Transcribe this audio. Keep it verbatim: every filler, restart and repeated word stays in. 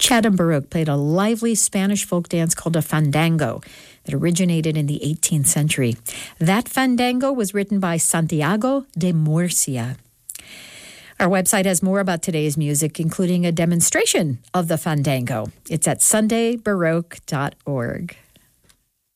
Chatham Baroque played a lively Spanish folk dance called a fandango that originated in the eighteenth century. That fandango was written by Santiago de Murcia. Our website has more about today's music, including a demonstration of the fandango. It's at sunday baroque dot org.